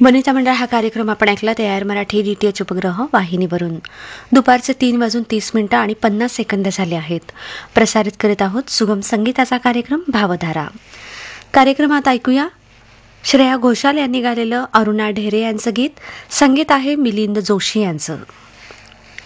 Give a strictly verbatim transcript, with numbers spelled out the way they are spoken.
वनिता मंडळ हा कार्यक्रम आपण ऐकला तयार मराठी डी टी एच उपग्रह वाहिनीवरून. दुपारचे तीन वाजून तीस मिनिटं आणि पन्नास सेकंद झाले आहेत. प्रसारित करीत आहोत सुगम संगीताचा कार्यक्रम भावधारा. कार्यक्रमात ऐकूया श्रेया घोषाल यांनी गायलेलं अरुणा ढेरे यांचं गीत. संगीत आहे मिलिंद जोशी यांचं.